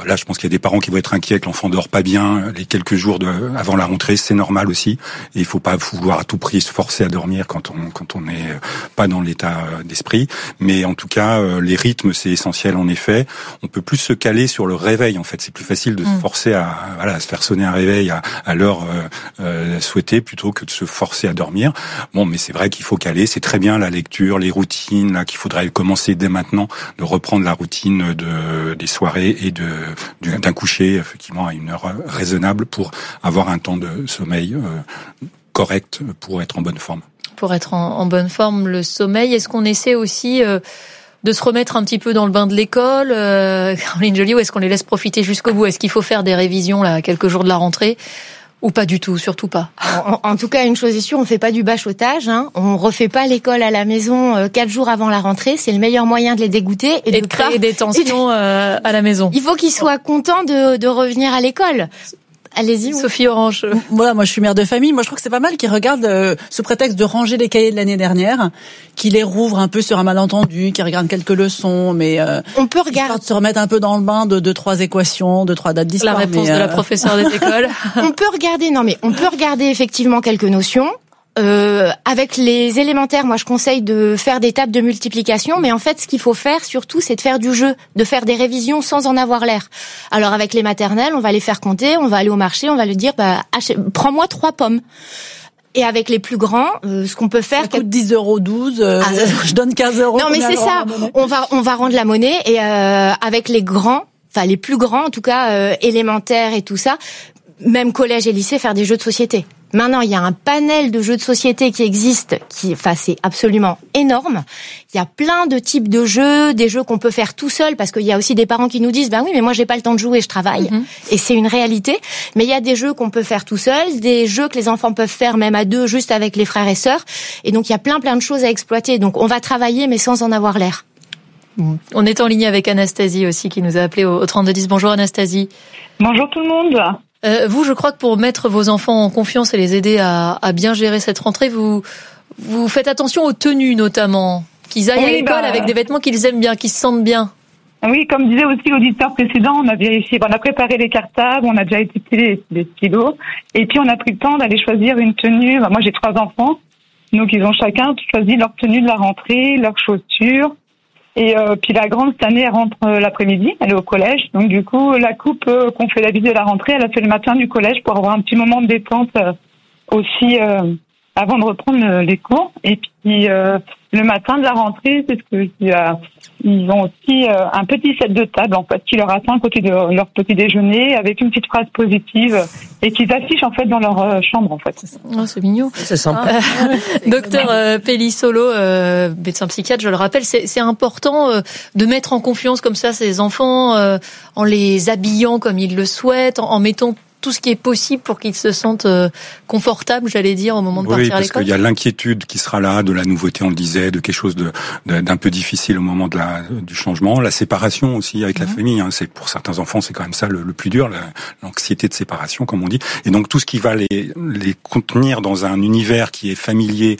Là, je pense qu'il y a des parents qui vont être inquiets que l'enfant dort pas bien les quelques jours avant la rentrée. C'est normal aussi. Et il faut pas vouloir à tout prix se forcer à dormir quand on n'est pas dans l'état d'esprit. Mais en tout cas, les rythmes, c'est essentiel en effet. On peut plus se caler sur le réveil. En fait, c'est plus facile de se forcer à se faire sonner un réveil à l'heure souhaitée plutôt que de se forcer à dormir. Bon, mais c'est vrai qu'il faut caler. C'est très bien la lecture, les routines, là qu'il faudrait commencer dès maintenant de reprendre la routine des soirées et d'un coucher effectivement à une heure raisonnable pour avoir un temps de sommeil correct pour être en bonne forme. Pour être en bonne forme, le sommeil, est-ce qu'on essaie aussi de se remettre un petit peu dans le bain de l'école, Caroline Joly, ou est-ce qu'on les laisse profiter jusqu'au bout? Est-ce qu'il faut faire des révisions là quelques jours de la rentrée? Ou pas du tout, surtout pas. En tout cas, une chose est sûre, on fait pas du bachotage. On refait pas l'école à la maison 4 jours avant la rentrée. C'est le meilleur moyen de les dégoûter et de créer des tensions à la maison. Il faut qu'ils soient contents de revenir à l'école. Allez-y, Sophie Orange. Voilà, moi je suis mère de famille. Moi je trouve que c'est pas mal qu'ils regardent ce prétexte de ranger les cahiers de l'année dernière, qu'ils les rouvrent un peu sur un malentendu, qu'ils regardent quelques leçons, mais on peut regarder de se remettre un peu dans le bain de 2-3 équations, 2-3 dates d'histoire. La réponse de la professeure des écoles. On peut regarder effectivement quelques notions. Avec les élémentaires, moi je conseille de faire des tables de multiplication, mais en fait ce qu'il faut faire surtout c'est de faire du jeu, de faire des révisions sans en avoir l'air. Alors avec les maternelles, on va les faire compter, on va aller au marché, on va lui dire prends-moi 3 pommes. Et avec les plus grands, ce qu'on peut faire... Ça coûte 10 €, 12, je donne 15 €. Non mais c'est ça, on va rendre la monnaie et avec les grands, enfin les plus grands en tout cas, élémentaires et tout ça, même collège et lycée, faire des jeux de société. Maintenant, il y a un panel de jeux de société qui existe, c'est absolument énorme. Il y a plein de types de jeux, des jeux qu'on peut faire tout seul, parce qu'il y a aussi des parents qui nous disent, oui, mais moi j'ai pas le temps de jouer, je travaille. Et c'est une réalité. Mais il y a des jeux qu'on peut faire tout seul, des jeux que les enfants peuvent faire même à 2, juste avec les frères et sœurs. Et donc il y a plein de choses à exploiter. Donc on va travailler, mais sans en avoir l'air. On est en ligne avec Anastasie aussi, qui nous a appelé au 3210. Bonjour Anastasie. Bonjour tout le monde. Vous, je crois que pour mettre vos enfants en confiance et les aider à bien gérer cette rentrée, vous faites attention aux tenues notamment, qu'ils aillent à l'école avec des vêtements qu'ils aiment bien, qu'ils se sentent bien. Oui, comme disait aussi l'auditeur précédent, on a préparé les cartables, on a déjà étiqueté les stylos, et puis on a pris le temps d'aller choisir une tenue. Moi j'ai 3 enfants, donc ils ont chacun choisi leur tenue de la rentrée, leurs chaussures. Et puis la grande cette année elle rentre l'après-midi, elle est au collège, donc du coup la coupe qu'on fait la visite de la rentrée, elle a fait le matin du collège pour avoir un petit moment de détente aussi avant de reprendre les cours. Et puis le matin de la rentrée, c'est ce que ils ont aussi un petit set de table en fait qui leur attend à côté de leur petit déjeuner avec une petite phrase positive et qu'ils affichent en fait dans leur chambre en fait. Oh, c'est mignon. C'est sympa. Docteur Pellissolo, médecin psychiatre, je le rappelle, c'est important de mettre en confiance comme ça ces enfants en les habillant comme ils le souhaitent, en mettant tout ce qui est possible pour qu'ils se sentent confortables, j'allais dire, au moment de partir à l'école. Oui, parce qu'il y a l'inquiétude qui sera là, de la nouveauté, on le disait, de quelque chose d'un peu difficile au moment du changement. La séparation aussi avec la famille, c'est pour certains enfants, c'est quand même ça le plus dur, l'anxiété de séparation, comme on dit. Et donc tout ce qui va les contenir dans un univers qui est familier,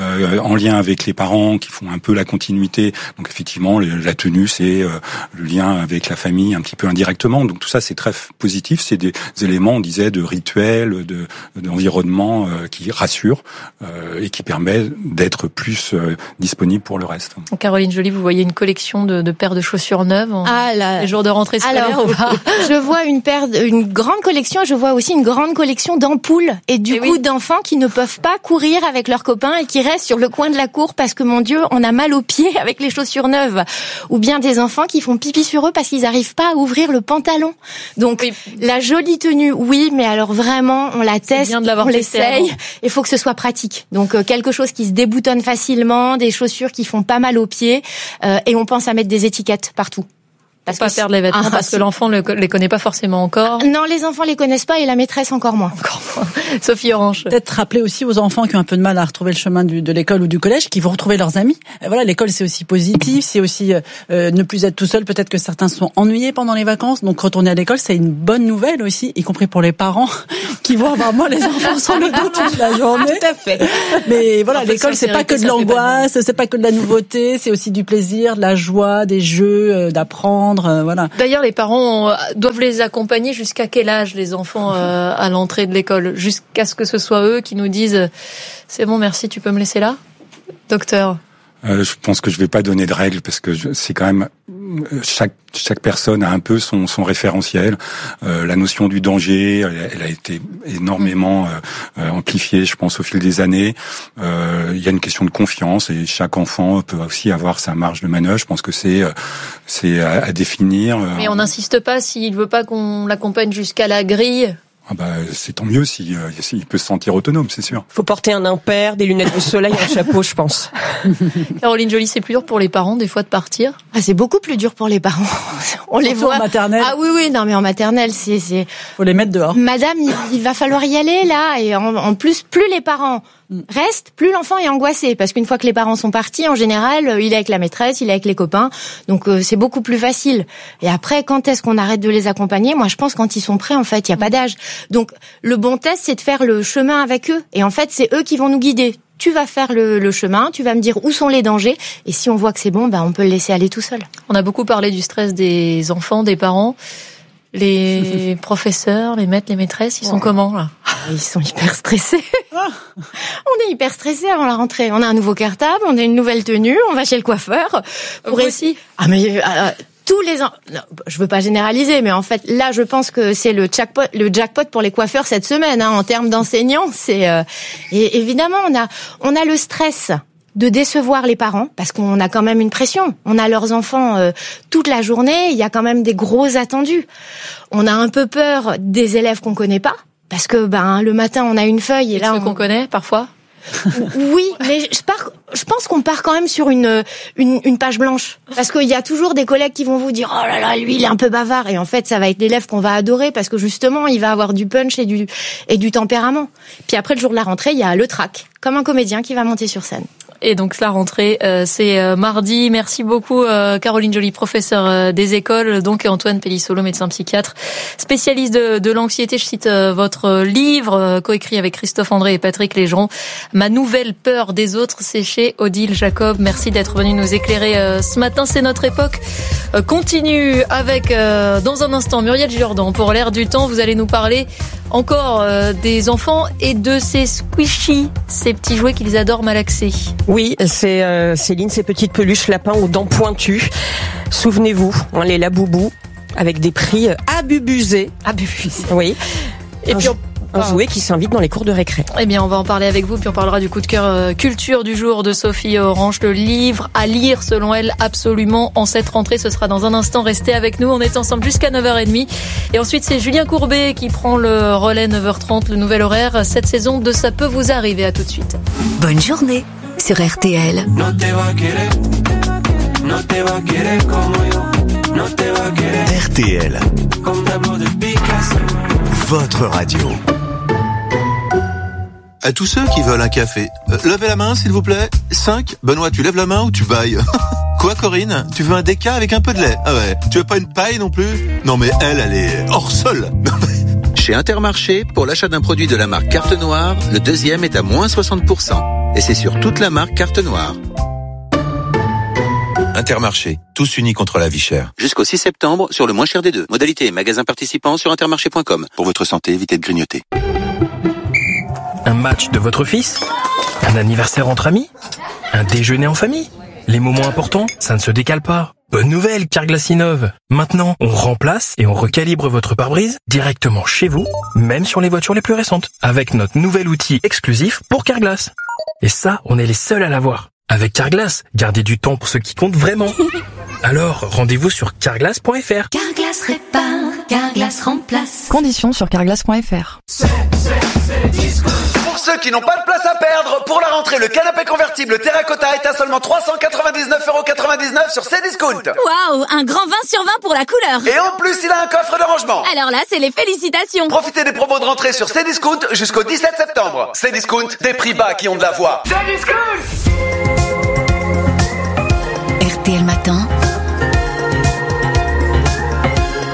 en lien avec les parents, qui font un peu la continuité. Donc effectivement, la tenue, c'est le lien avec la famille, un petit peu indirectement. Donc tout ça, c'est très positif. C'est des éléments, on disait, de rituels, d'environnement qui rassure et qui permet d'être plus disponible pour le reste. Caroline Joly, vous voyez une collection de paires de chaussures neuves les jours de rentrée scolaire ou pas? Je vois une grande collection, je vois aussi une grande collection d'ampoules et du coup d'enfants qui ne peuvent pas courir avec leurs copains et qui restent sur le coin de la cour parce que, mon Dieu, on a mal aux pieds avec les chaussures neuves. Ou bien des enfants qui font pipi sur eux parce qu'ils n'arrivent pas à ouvrir le pantalon. Donc la jolie tenue, oui, mais alors vraiment, on la teste, on l'essaye. Il faut que ce soit pratique. Donc quelque chose qui se déboutonne facilement, des chaussures qui font pas mal aux pieds, et on pense à mettre des étiquettes partout. Parce pas perdre les vêtements, parce que l'enfant ne les connaît pas forcément encore. Non, les enfants les connaissent pas et la maîtresse encore moins. Sophie Orange. Peut-être rappeler aussi aux enfants qui ont un peu de mal à retrouver le chemin de l'école ou du collège, qu'ils vont retrouver leurs amis. Voilà, l'école c'est aussi positif, c'est aussi ne plus être tout seul. Peut-être que certains sont ennuyés pendant les vacances, donc retourner à l'école c'est une bonne nouvelle aussi, y compris pour les parents qui vont avoir moins les enfants sur le dos toute la journée. Tout à fait. Mais voilà, l'école c'est pas que de l'angoisse, c'est pas que de la nouveauté, c'est aussi du plaisir, de la joie, des jeux, d'apprendre. apprendre, voilà. D'ailleurs, les parents doivent les accompagner jusqu'à quel âge, les enfants, à l'entrée de l'école? Jusqu'à ce que ce soit eux qui nous disent « C'est bon, merci, tu peux me laisser là ?» Docteur? Je pense que je vais pas donner de règles parce que c'est quand même chaque personne a un peu son référentiel. La notion du danger, elle a été énormément amplifiée, je pense, au fil des années. Il y a une question de confiance et chaque enfant peut aussi avoir sa marge de manœuvre. Je pense que c'est à définir. Mais on n'insiste pas s'il veut pas qu'on l'accompagne jusqu'à la grille. Ah bah, c'est tant mieux s'il peut se sentir autonome, c'est sûr. Faut porter un impair, des lunettes de soleil, un chapeau, je pense. Caroline Joly, c'est plus dur pour les parents des fois de partir? Ah, c'est beaucoup plus dur pour les parents. On les voit en maternelle. Ah oui, non mais en maternelle, c'est. Faut les mettre dehors. Madame, il va falloir y aller là, et en plus, plus les parents restent, plus l'enfant est angoissé, parce qu'une fois que les parents sont partis, en général, il est avec la maîtresse, il est avec les copains, donc c'est beaucoup plus facile. Et après, quand est-ce qu'on arrête de les accompagner? Moi, je pense quand ils sont prêts, en fait, il y a pas d'âge. Donc le bon test, c'est de faire le chemin avec eux, et en fait, c'est eux qui vont nous guider. Tu vas faire le chemin, tu vas me dire où sont les dangers, et si on voit que c'est bon, on peut le laisser aller tout seul. On a beaucoup parlé du stress des enfants, des parents. Les professeurs, les maîtres, les maîtresses, ils sont comment là? Ils sont hyper stressés. On est hyper stressés avant la rentrée. On a un nouveau cartable, on a une nouvelle tenue, on va chez le coiffeur. Vous aussi? Ah mais tous les ans. Non, je veux pas généraliser, mais en fait là, je pense que c'est le jackpot pour les coiffeurs cette semaine. En termes d'enseignants, c'est et évidemment on a le stress de décevoir les parents, parce qu'on a quand même une pression. On a leurs enfants toute la journée, il y a quand même des gros attendus. On a un peu peur des élèves qu'on connaît pas, parce que le matin on a une feuille et là ceux qu'on connaît parfois. Oui, mais je pense qu'on part quand même sur une page blanche, parce qu'il y a toujours des collègues qui vont vous dire oh là là, lui il est un peu bavard, et en fait ça va être l'élève qu'on va adorer parce que justement il va avoir du punch et du tempérament. Puis après le jour de la rentrée, il y a le trac, comme un comédien qui va monter sur scène. Et donc la rentrée, c'est mardi. Merci beaucoup Caroline Joly, professeure des écoles, donc, et Antoine Pellissolo, médecin psychiatre, spécialiste de l'anxiété. Je cite votre livre, coécrit avec Christophe André et Patrick Légeron, Ma nouvelle peur des autres, c'est chez Odile Jacob. Merci d'être venu nous éclairer ce matin. C'est notre époque. Continue avec, dans un instant, Muriel Jordan. Pour l'air du temps, vous allez nous parler encore des enfants et de ces squishies, ces petits jouets qu'ils adorent malaxer. Oui, c'est Céline, ces petites peluches lapins aux dents pointues. Souvenez-vous, les laboubous, avec des prix abusés. Oui. Et puis un jouet qui s'invite dans les cours de récré. Eh bien, on va en parler avec vous, puis on parlera du coup de cœur culture du jour de Sophie Orange, le livre à lire selon elle absolument en cette rentrée. Ce sera dans un instant. Restez avec nous, on est ensemble jusqu'à 9h30. Et ensuite, c'est Julien Courbet qui prend le relais 9h30, le nouvel horaire. Cette saison de Ça peut vous arriver. À tout de suite. Bonne journée sur RTL. RTL, votre radio. À tous ceux qui veulent un café, levez la main s'il vous plaît. 5. Benoît, tu lèves la main ou tu bailles? Quoi Corinne? Tu veux un déca avec un peu de lait? Ah ouais. Tu veux pas une paille non plus? Non mais elle est hors sol. Chez Intermarché, pour l'achat d'un produit de la marque Carte Noire, le deuxième est à moins 60%. Et c'est sur toute la marque Carte Noire. Intermarché, tous unis contre la vie chère. Jusqu'au 6 septembre, sur le moins cher des deux. Modalité et magasin participant sur intermarché.com. Pour votre santé, évitez de grignoter. Un match de votre fils? Un anniversaire entre amis? Un déjeuner en famille? Les moments importants, ça ne se décale pas. Bonne nouvelle, Carglass innove. Maintenant, on remplace et on recalibre votre pare-brise directement chez vous, même sur les voitures les plus récentes, avec notre nouvel outil exclusif pour Carglass. Et ça, on est les seuls à l'avoir. Avec Carglass, gardez du temps pour ce qui compte vraiment. Alors, rendez-vous sur carglass.fr. Carglass répare, Carglass remplace. Conditions sur carglass.fr. Pour ceux qui n'ont pas de place à perdre, pour la rentrée, le canapé convertible Terracotta est à seulement 399,99€ sur Cdiscount. Waouh, un grand 20 sur 20 pour la couleur. Et en plus, il a un coffre de rangement. Alors là, c'est les félicitations. Profitez des promos de rentrée sur Cdiscount jusqu'au 17 septembre. Cdiscount, des prix bas qui ont de la voix. Cdiscount. RTL Matin,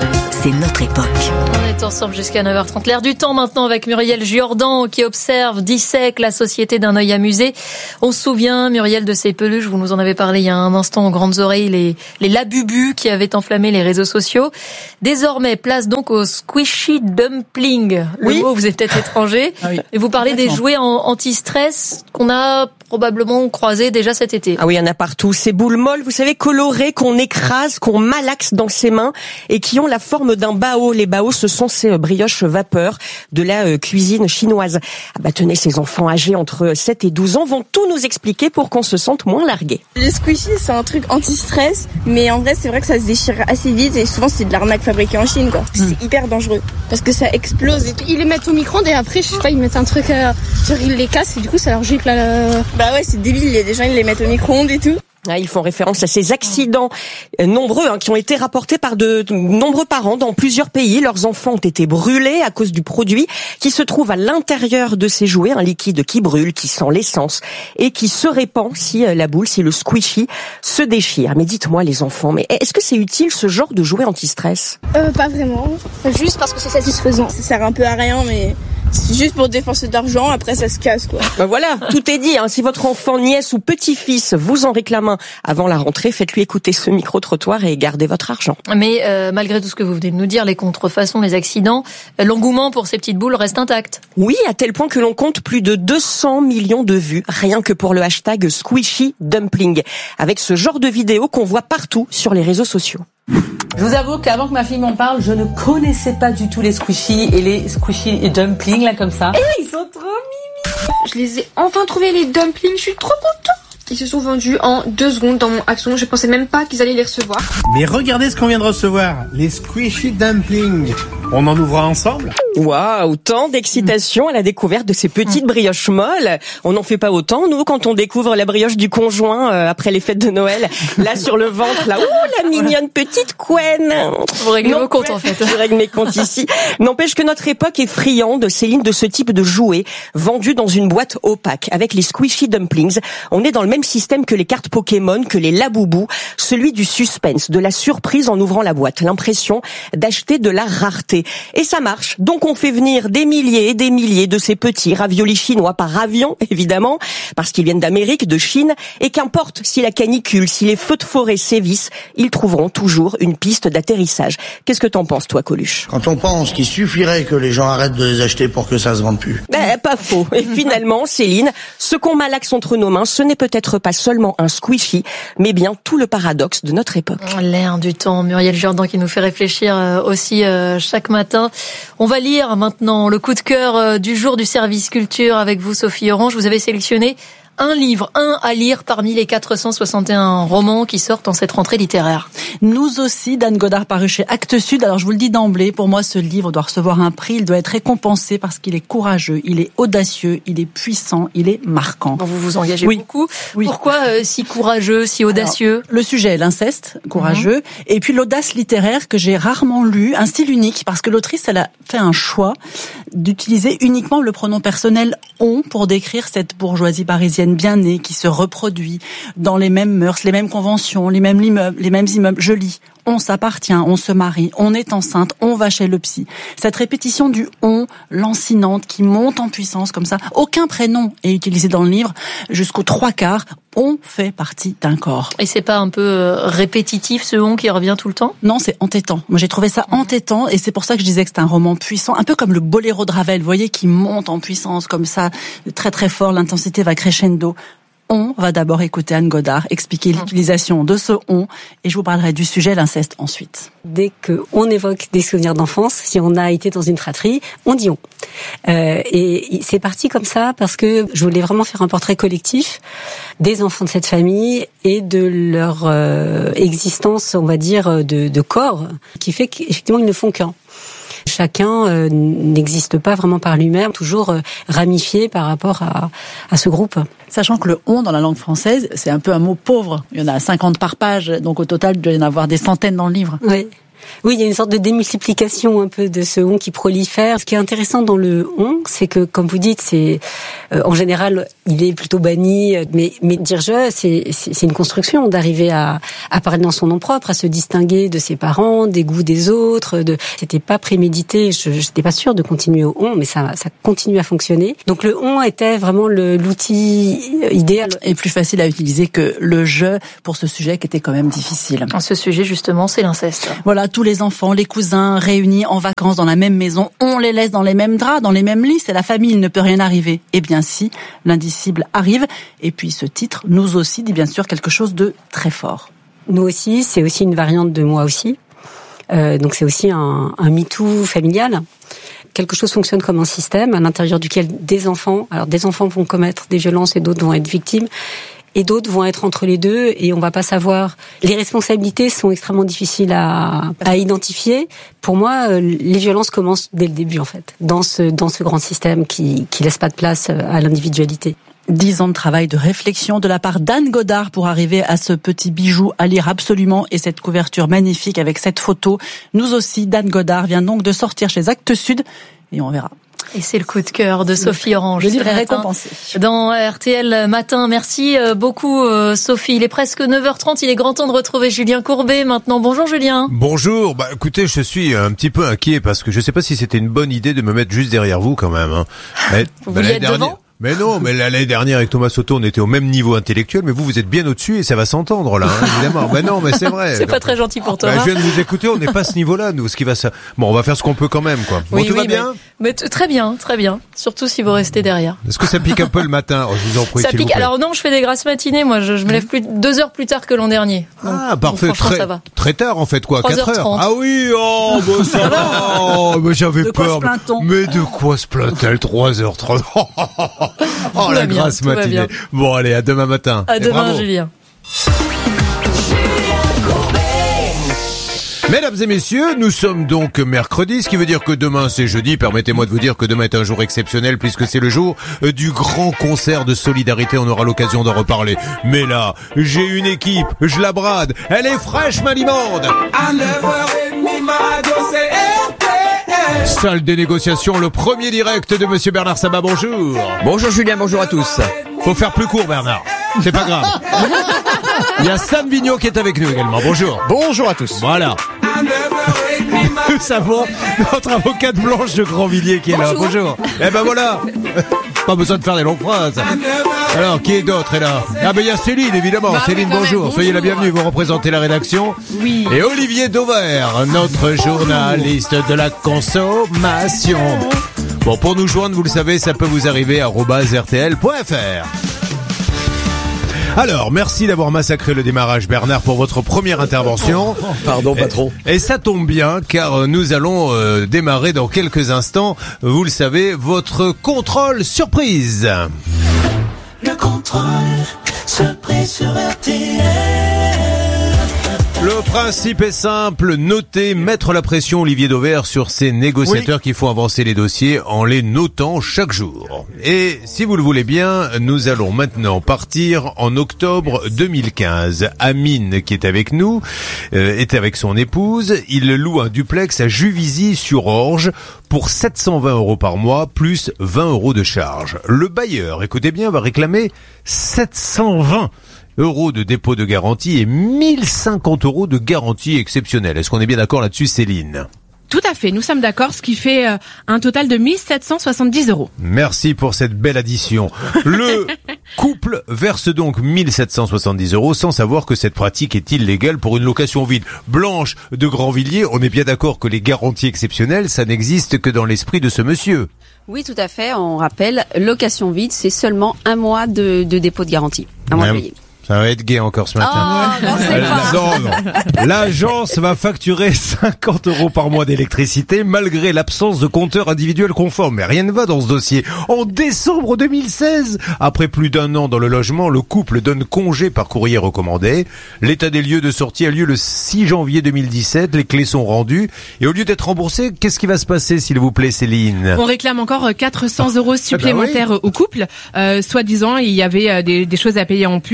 c'est notre époque. On est ensemble jusqu'à 9h30. L'air du temps maintenant avec Muriel Jordan qui observe, dissèque la société d'un œil amusé. On se souvient, Muriel, de ces peluches, vous nous en avez parlé il y a un instant aux grandes oreilles, les labubus qui avaient enflammé les réseaux sociaux. Désormais, place donc au squishy dumpling. Le mot vous est peut-être étranger. Ah oui. Et vous parlez des jouets anti-stress qu'on a probablement croisés déjà cet été. Ah oui, il y en a partout. Ces boules molles, vous savez, colorées, qu'on écrase, qu'on malaxe dans ses mains et qui ont la forme d'un bao. Les baos, ce sont ces brioches vapeur de la cuisine chinoise. Ah bah tenez, ces enfants âgés entre 7 et 12 ans vont tout nous expliquer pour qu'on se sente moins largué. Les squishy, c'est un truc anti-stress, mais en vrai, c'est vrai que ça se déchire assez vite et souvent, c'est de l'arnaque fabriquée en Chine, quoi. C'est hyper dangereux parce que ça explose et tout. Ils les mettent au micro-ondes et après, je sais pas, ils mettent un truc, genre ils les cassent et du coup, ça leur gicle là. Bah ouais, c'est débile, il y a des gens, ils les mettent au micro-ondes et tout. Ah, ils font référence à ces accidents nombreux qui ont été rapportés par de nombreux parents dans plusieurs pays. Leurs enfants ont été brûlés à cause du produit qui se trouve à l'intérieur de ces jouets, un liquide qui brûle, qui sent l'essence et qui se répand si la boule, si le squishy se déchire. Mais dites-moi les enfants, mais est-ce que c'est utile ce genre de jouet anti-stress ? Pas vraiment. Juste parce que c'est satisfaisant. Ça sert un peu à rien, mais c'est juste pour dépenser d'argent, après ça se casse, quoi. Ben voilà, tout est dit. Si votre enfant, nièce ou petit-fils vous en réclame un avant la rentrée, faites-lui écouter ce micro-trottoir et gardez votre argent. Mais malgré tout ce que vous venez de nous dire, les contrefaçons, les accidents, l'engouement pour ces petites boules reste intact. Oui, à tel point que l'on compte plus de 200 millions de vues, rien que pour le hashtag Squishy Dumpling, avec ce genre de vidéo qu'on voit partout sur les réseaux sociaux. Je vous avoue qu'avant que ma fille m'en parle, je ne connaissais pas du tout les squishy et les squishy dumplings là comme ça. Et ils sont trop mimi. Je les ai enfin trouvés les dumplings, je suis trop contente. Ils se sont vendus en 2 secondes dans mon Action. Je pensais même pas qu'ils allaient les recevoir. Mais regardez ce qu'on vient de recevoir, les squishy dumplings. On en ouvre ensemble ? Waouh, tant d'excitation à la découverte de ces petites brioches molles. On n'en fait pas autant, nous, quand on découvre la brioche du conjoint après les fêtes de Noël. Là, sur le ventre, là, la mignonne petite couenne. Vous réglez vos comptes, en fait. Je règle mes comptes ici. N'empêche que notre époque est friande, Céline, de ce type de jouets vendus dans une boîte opaque. Avec les squishy dumplings, on est dans le même système que les cartes Pokémon, que les laboubous, celui du suspense, de la surprise en ouvrant la boîte, l'impression d'acheter de la rareté. Et ça marche. Donc on fait venir des milliers et des milliers de ces petits raviolis chinois par avion, évidemment, parce qu'ils viennent d'Amérique, de Chine, et qu'importe si la canicule, si les feux de forêt sévissent, ils trouveront toujours une piste d'atterrissage. Qu'est-ce que t'en penses, toi, Coluche ? Quand on pense qu'il suffirait que les gens arrêtent de les acheter pour que ça se vende plus. Pas faux. Et finalement, Céline, ce qu'on malaxe entre nos mains, ce n'est peut-être pas seulement un squishy, mais bien tout le paradoxe de notre époque. L'air du temps, Muriel Jordan qui nous fait réfléchir aussi chaque matin. On va lire maintenant le coup de cœur du jour du service culture avec vous, Sophie Orange. Vous avez sélectionné un livre, à lire parmi les 461 romans qui sortent en cette rentrée littéraire. Nous aussi, d'Anne Godard, paru chez Actes Sud. Alors je vous le dis d'emblée, pour moi ce livre doit recevoir un prix, il doit être récompensé parce qu'il est courageux, il est audacieux, il est puissant, il est marquant. Bon, vous vous engagez beaucoup. Oui. Pourquoi si courageux, si audacieux ? Alors, le sujet est l'inceste, courageux, et puis l'audace littéraire que j'ai rarement lu, un style unique, parce que l'autrice, elle a fait un choix d'utiliser uniquement le pronom personnel « on » pour décrire cette bourgeoisie parisienne bien née, qui se reproduit dans les mêmes mœurs, les mêmes conventions, les mêmes immeubles. Je lis. On s'appartient, on se marie, on est enceinte, on va chez le psy. Cette répétition du on, lancinante, qui monte en puissance comme ça. Aucun prénom est utilisé dans le livre. Jusqu'aux 3/4, on fait partie d'un corps. Et c'est pas un peu répétitif ce on qui revient tout le temps ? Non, c'est entêtant. Moi, j'ai trouvé ça entêtant et c'est pour ça que je disais que c'est un roman puissant, un peu comme le Boléro de Ravel, vous voyez, qui monte en puissance comme ça, très très fort, l'intensité va crescendo. On va d'abord écouter Anne Godard expliquer l'utilisation de ce on et je vous parlerai du sujet l'inceste ensuite. Dès qu'on évoque des souvenirs d'enfance, si on a été dans une fratrie, on dit on. Et c'est parti comme ça parce que je voulais vraiment faire un portrait collectif des enfants de cette famille et de leur existence, on va dire, de corps, qui fait qu'effectivement ils ne font qu'un. Chacun n'existe pas vraiment par lui-même, toujours ramifié par rapport à ce groupe. Sachant que le « on » dans la langue française, c'est un peu un mot pauvre. Il y en a 50 par page, donc au total, il doit y en avoir des centaines dans le livre. Oui. Oui, il y a une sorte de démultiplication un peu de ce on qui prolifère. Ce qui est intéressant dans le on, c'est que, comme vous dites, c'est en général, il est plutôt banni. Mais dire je, c'est une construction d'arriver à parler dans son nom propre, à se distinguer de ses parents, des goûts des autres. C'était pas prémédité. Je n'étais pas sûre de continuer au on, mais ça continue à fonctionner. Donc le on était vraiment l'outil idéal et plus facile à utiliser que le je pour ce sujet qui était quand même difficile. Ce sujet justement, c'est l'inceste. Voilà, tous les enfants, les cousins réunis en vacances dans la même maison, on les laisse dans les mêmes draps, dans les mêmes lits, c'est la famille, il ne peut rien arriver. Eh bien si, l'indicible arrive. Et puis ce titre, nous aussi, dit bien sûr quelque chose de très fort. Nous aussi, c'est aussi une variante de moi aussi. Donc c'est aussi un MeToo familial. Quelque chose fonctionne comme un système à l'intérieur duquel des enfants vont commettre des violences et d'autres vont être victimes. Et d'autres vont être entre les deux et on va pas savoir. Les responsabilités sont extrêmement difficiles à identifier. Pour moi, les violences commencent dès le début en fait, dans ce grand système qui laisse pas de place à l'individualité. 10 ans de travail, de réflexion de la part d'Anne Godard pour arriver à ce petit bijou à lire absolument et cette couverture magnifique avec cette photo. Nous aussi, d'Anne Godard vient donc de sortir chez Actes Sud et on verra. Et c'est le coup de cœur de Sophie Orange. Le livre est récompensé. Dans RTL Matin. Merci beaucoup Sophie. Il est presque 9h30. Il est grand temps de retrouver Julien Courbet maintenant. Bonjour Julien. Bonjour. Écoutez, je suis un petit peu inquiet parce que je sais pas si c'était une bonne idée de me mettre juste derrière vous quand même. Vous vouliez être devant ? Mais non, mais l'année dernière avec Thomas Soto, on était au même niveau intellectuel, mais vous êtes bien au-dessus et ça va s'entendre là, évidemment. Non, mais c'est vrai. C'est pas très gentil pour toi. Je viens de vous écouter, on n'est pas à ce niveau-là, nous. Bon, on va faire ce qu'on peut quand même, quoi. Bon, tout va bien. Mais très bien, très bien. Surtout si vous restez derrière. Est-ce que ça pique un peu le matin ? Je vous en prie. Ça pique. Alors non, je fais des grasses matinées. Moi, je me lève 2 heures plus tard que l'an dernier. Donc, parfait. Ça va. Très tard, en fait, quoi. 4 heures. Ah oui, ça va. Mais j'avais peur. Mais de quoi se plaint-elle 3h30? Oh, la grasse matinée. Bon, allez, à demain matin. À demain, Julien. Mesdames et messieurs, nous sommes donc mercredi, ce qui veut dire que demain c'est jeudi. Permettez-moi de vous dire que demain est un jour exceptionnel puisque c'est le jour du grand concert de solidarité. On aura l'occasion d'en reparler. Mais là, j'ai une équipe, je la brade. Elle est fraîche, ma limonde. Salle des négociations, le premier direct de Monsieur Bernard Sabat. Bonjour. Bonjour Julien, bonjour à tous. Faut faire plus court, Bernard. C'est pas grave. Il y a Sam Vigneault qui est avec nous également. Bonjour. Bonjour à tous. Voilà. Nous avons notre avocate Blanche de Grandvilliers qui est là. Bonjour. Eh ben voilà. Pas besoin de faire des longues phrases. Alors, qui est d'autre est là? Il y a Céline, évidemment. Céline, bonjour. Soyez la bienvenue. Vous représentez la rédaction. Oui. Et Olivier Dauvert, notre journaliste de la consommation. Bon, pour nous joindre, vous le savez, ça peut vous arriver @rtl.fr. Alors, merci d'avoir massacré le démarrage, Bernard, pour votre première intervention. Pardon, patron. Et ça tombe bien, car nous allons démarrer dans quelques instants, vous le savez, votre contrôle surprise. Le contrôle surprise sur RTL. Le principe est simple, noter, mettre la pression, Olivier Dauvert, sur ces négociateurs qui font avancer les dossiers en les notant chaque jour. Et si vous le voulez bien, nous allons maintenant partir en octobre 2015. Amine, qui est avec nous, est avec son épouse. Il loue un duplex à Juvisy-sur-Orge pour 720 € par mois, plus 20 € de charge. Le bailleur, écoutez bien, va réclamer 720 € de dépôt de garantie et 1050 € de garantie exceptionnelle. Est-ce qu'on est bien d'accord là-dessus, Céline ? Tout à fait, nous sommes d'accord, ce qui fait un total de 1770 €. Merci pour cette belle addition. Le couple verse donc 1770 € sans savoir que cette pratique est illégale pour une location vide. Blanche de Grandvilliers, on est bien d'accord que les garanties exceptionnelles, ça n'existe que dans l'esprit de ce monsieur. Oui, tout à fait. On rappelle, location vide, c'est seulement 1 mois de dépôt de garantie. 1 mois de payer. Ça va être gai encore ce matin. Non. L'agence va facturer 50 € par mois d'électricité malgré l'absence de compteur individuel conforme. Mais rien ne va dans ce dossier. En décembre 2016, après plus d'1 an dans le logement, le couple donne congé par courrier recommandé. L'état des lieux de sortie a lieu le 6 janvier 2017. Les clés sont rendues. Et au lieu d'être remboursés, qu'est-ce qui va se passer, s'il vous plaît, Céline ? On réclame encore 400 € supplémentaires au couple. Soi-disant, il y avait des choses à payer en plus lors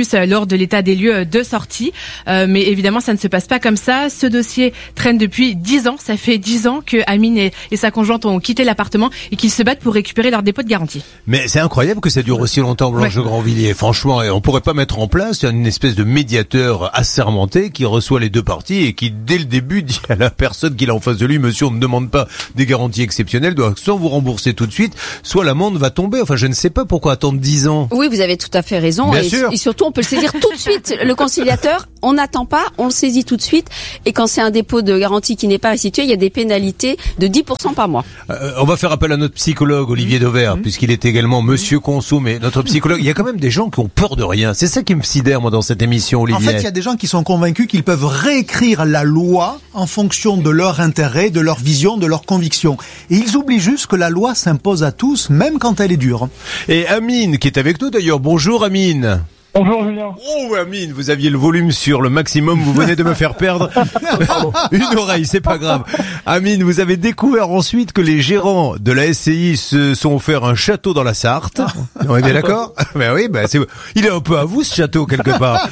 lors de l'état des lieux de sortie. Mais évidemment, ça ne se passe pas comme ça. Ce dossier traîne depuis 10 ans. Ça fait 10 ans que Amine et sa conjointe ont quitté l'appartement et qu'ils se battent pour récupérer leur dépôt de garantie. Mais c'est incroyable que ça dure aussi longtemps, Blanche de Grandvilliers. Franchement, on pourrait pas mettre en place une espèce de médiateur assermenté qui reçoit les deux parties et qui, dès le début, dit à la personne qu'il a en face de lui, monsieur, on ne demande pas des garanties exceptionnelles, doit soit vous rembourser tout de suite, soit l'amende va tomber. Enfin, je ne sais pas pourquoi attendre 10 ans. Oui, vous avez tout à fait raison. Bien et, sûr. Et surtout, on peut le saisir tout de suite. Le conciliateur, on n'attend pas, on le saisit tout de suite. Et quand c'est un dépôt de garantie qui n'est pas restitué, il y a des pénalités de 10% par mois. On va faire appel à notre psychologue, Olivier Dauvert, puisqu'il est également Monsieur Conso, mais notre psychologue, il y a quand même des gens qui ont peur de rien. C'est ça qui me sidère, moi, dans cette émission, Olivier. En fait, il y a des gens qui sont convaincus qu'ils peuvent réécrire la loi en fonction de leur intérêt, de leur vision, de leurs convictions. Et ils oublient juste que la loi s'impose à tous, même quand elle est dure. Et Amine, qui est avec nous d'ailleurs. Bonjour Amine. Bonjour Julien. Oh Amine, vous aviez le volume sur le maximum, vous venez de me faire perdre une oreille, c'est pas grave. Amine, vous avez découvert ensuite que les gérants de la SCI se sont offert un château dans la Sarthe. On est bien d'accord? Ben oui, il est un peu à vous ce château quelque part.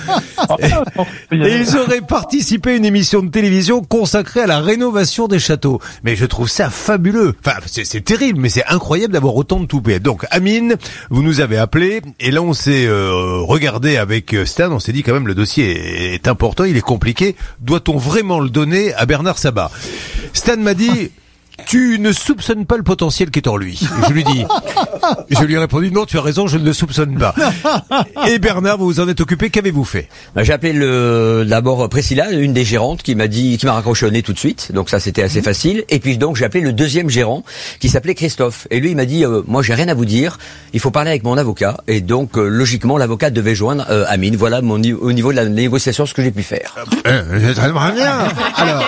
Et ils auraient participé à une émission de télévision consacrée à la rénovation des châteaux. Mais je trouve ça fabuleux. Enfin, c'est terrible, mais c'est incroyable d'avoir autant de toupets. Donc Amine, vous nous avez appelé et là on s'est regardé avec Stan, on s'est dit quand même le dossier est important, il est compliqué. Doit-on vraiment le donner à Bernard Sabat? Stan m'a dit, tu ne soupçonnes pas le potentiel qui est en lui. Et je lui ai répondu, non, tu as raison, je ne le soupçonne pas. Et Bernard, vous vous en êtes occupé, qu'avez-vous fait? J'ai appelé d'abord Priscilla, une des gérantes, qui m'a raccroché au nez tout de suite. Donc ça, c'était assez facile. Et puis donc, j'ai appelé le deuxième gérant, qui s'appelait Christophe. Et lui, il m'a dit, moi, j'ai rien à vous dire. Il faut parler avec mon avocat. Et donc, logiquement, l'avocat devait joindre Amine. Voilà au niveau de la négociation, ce que j'ai pu faire. Très bien. Alors,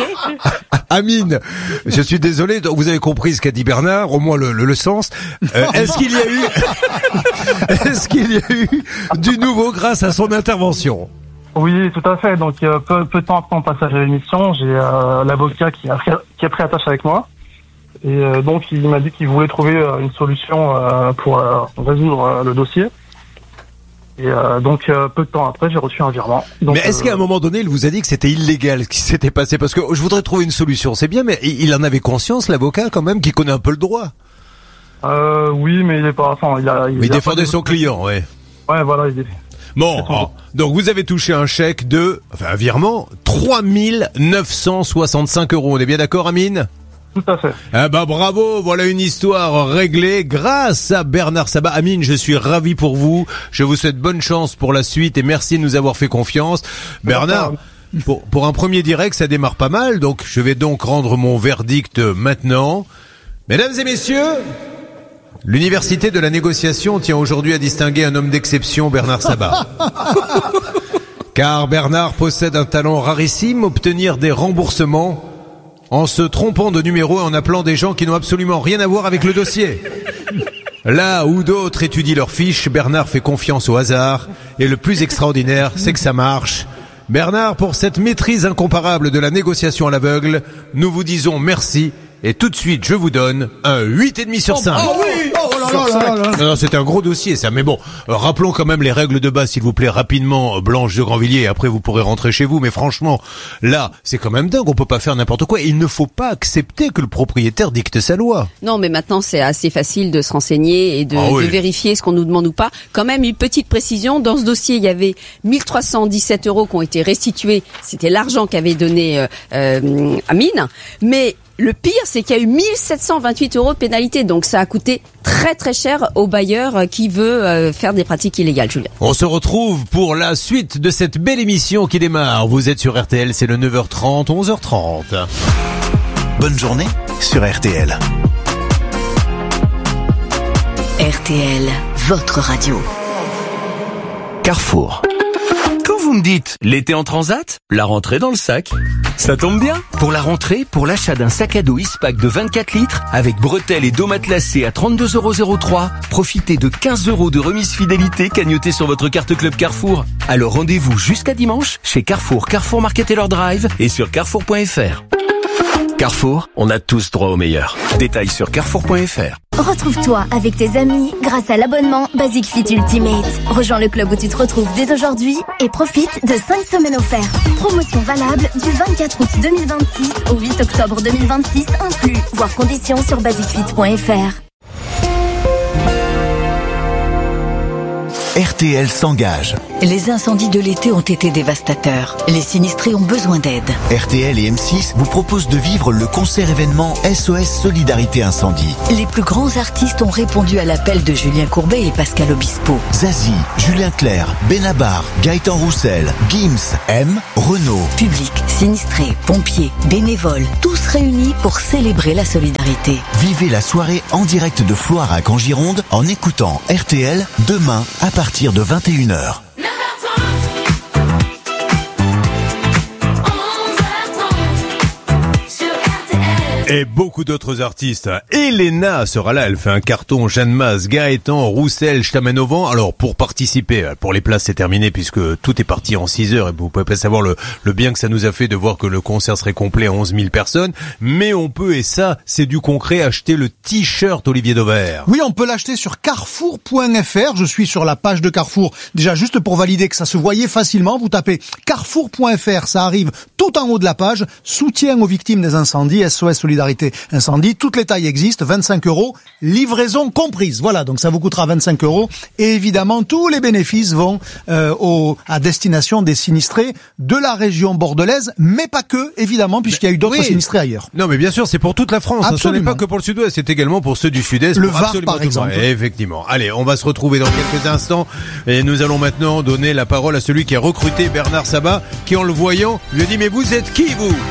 Amine, je suis désolé, donc vous avez compris ce qu'a dit Bernard, au moins le sens. Est-ce qu'il y a eu du nouveau grâce à son intervention? Oui, tout à fait. Donc, peu de temps après mon passage à l'émission, j'ai l'avocat qui a pris attache avec moi. Et donc, il m'a dit qu'il voulait trouver une solution pour résoudre le dossier. Et donc, peu de temps après, j'ai reçu un virement. Donc, mais est-ce qu'à un moment donné, il vous a dit que c'était illégal ce qui s'était passé? Parce que je voudrais trouver une solution, c'est bien, mais il en avait conscience, l'avocat, quand même, qui connaît un peu le droit. Oui, mais il est pas... Enfin, il défendait son client, ouais. Ouais, voilà, il est... Bon, donc vous avez touché un chèque un virement, 3 965 €. On est bien d'accord, Amine? Tout à fait. Ah bah bravo, voilà une histoire réglée grâce à Bernard Sabat. Amine, je suis ravi pour vous. Je vous souhaite bonne chance pour la suite et merci de nous avoir fait confiance. Bernard, pour un premier direct, ça démarre pas mal, donc je vais donc rendre mon verdict maintenant. Mesdames et messieurs, l'Université de la négociation tient aujourd'hui à distinguer un homme d'exception, Bernard Sabat. Car Bernard possède un talent rarissime, obtenir des remboursements en se trompant de numéro et en appelant des gens qui n'ont absolument rien à voir avec le dossier. Là où d'autres étudient leurs fiches, Bernard fait confiance au hasard. Et le plus extraordinaire, c'est que ça marche. Bernard, pour cette maîtrise incomparable de la négociation à l'aveugle, nous vous disons merci. Et tout de suite, je vous donne un 8,5 sur 5. Oh oui! Non, c'est un gros dossier, ça. Mais bon, rappelons quand même les règles de base, s'il vous plaît, rapidement, Blanche de Grandvilliers, et après vous pourrez rentrer chez vous. Mais franchement, là, c'est quand même dingue, on peut pas faire n'importe quoi. Il ne faut pas accepter que le propriétaire dicte sa loi. Non, mais maintenant, c'est assez facile de se renseigner et de vérifier ce qu'on nous demande ou pas. Quand même, une petite précision, dans ce dossier, il y avait 1317 € qui ont été restitués. C'était l'argent qu'avait donné Amine. Mais le pire, c'est qu'il y a eu 1728 € de pénalité. Donc ça a coûté très très cher au bailleur qui veut faire des pratiques illégales, Julien. On se retrouve pour la suite de cette belle émission qui démarre. Vous êtes sur RTL, c'est le 9h30, 11h30. Bonne journée sur RTL. RTL, votre radio. Carrefour. Quand vous me dites l'été en transat, la rentrée dans le sac, ça tombe bien. Pour la rentrée, pour l'achat d'un sac à dos Ispac de 24 litres avec bretelles et dos matelassé à 32,03 €, profitez de 15 € de remise fidélité cagnotée sur votre carte Club Carrefour. Alors rendez-vous jusqu'à dimanche chez Carrefour, Carrefour Market Taylor Drive et sur carrefour.fr. Carrefour, on a tous droit au meilleur. Détails sur carrefour.fr. Retrouve-toi avec tes amis grâce à l'abonnement Basic Fit Ultimate. Rejoins le club où tu te retrouves dès aujourd'hui et profite de 5 semaines offertes. Promotion valable du 24 août 2026 au 8 octobre 2026 inclus. Voir conditions sur basicfit.fr. RTL s'engage. Les incendies de l'été ont été dévastateurs. Les sinistrés ont besoin d'aide. RTL et M6 vous proposent de vivre le concert événement SOS Solidarité Incendie. Les plus grands artistes ont répondu à l'appel de Julien Courbet et Pascal Obispo. Zazie, Julien Clerc, Benabar, Gaëtan Roussel, Gims, M, Renaud. Public, sinistrés, pompiers, bénévoles, tous réunis pour célébrer la solidarité. Vivez la soirée en direct de Floirac en Gironde en écoutant RTL demain à partir de 21h. Et beaucoup d'autres artistes. Elena sera là, elle fait un carton. Jeanne Mas, Gaëtan, Roussel, je t'amène au vent. Alors pour participer, pour les places c'est terminé puisque tout est parti en 6 heures et vous pouvez pas savoir le bien que ça nous a fait de voir que le concert serait complet à 11 000 personnes. Mais on peut, et ça c'est du concret, acheter le t-shirt Olivier Dauvert. Oui, on peut l'acheter sur carrefour.fr. Je suis sur la page de Carrefour. Déjà juste pour valider que ça se voyait facilement, vous tapez carrefour.fr, ça arrive tout en haut de la page. Soutien aux victimes des incendies, SOS Solidarité Incendie, toutes les tailles existent, 25 €, livraison comprise. Voilà, donc ça vous coûtera 25 €. Et évidemment, tous les bénéfices vont à destination des sinistrés de la région bordelaise, mais pas que, évidemment, puisqu'il y a eu d'autres sinistrés ailleurs. Non, mais bien sûr, c'est pour toute la France. Hein, ce n'est pas que pour le sud-ouest, c'est également pour ceux du sud-est. Le Var, par exemple. Effectivement. Allez, on va se retrouver dans quelques instants et nous allons maintenant donner la parole à celui qui a recruté Bernard Sabat, qui en le voyant lui a dit « Mais vous êtes qui, vous ?»